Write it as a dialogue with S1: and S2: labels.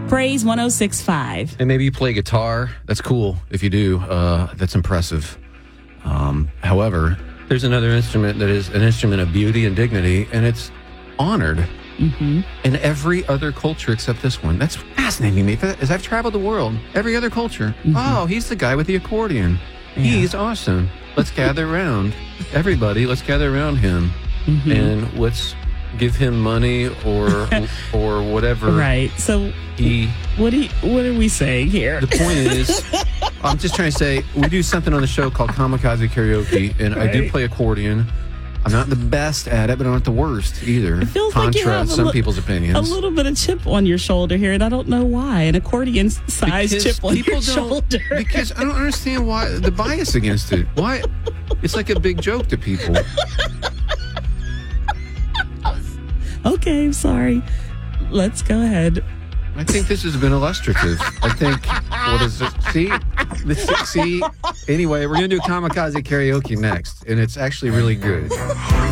S1: Praise 106.5.
S2: And maybe you play guitar. That's cool if you do. That's impressive. However, there's another instrument that is an instrument of beauty and dignity, and it's honored in every other culture except this one. That's fascinating to me. As I've traveled the world, every other culture, oh, he's the guy with the accordion. Yeah. He's awesome. Let's gather around. Everybody, let's gather around him. And let's give him money or whatever.
S1: Right. So what are we saying here?
S2: The point is, I'm just trying to say, we do something on the show called Kamikaze Karaoke, and I do play accordion. I'm not the best at it, but I'm not the worst either.
S1: It feels like you have
S2: some people's opinions.
S1: A little bit of chip on your shoulder here, and I don't know why. An accordion-sized chip on your shoulder.
S2: Because I don't understand why the bias against it. Why? It's like a big joke to people.
S1: Okay, I'm sorry. Let's go ahead.
S2: I think this has been illustrative. I think, what is it? See? Anyway, we're going to do Kamikaze Karaoke next, and it's actually really good.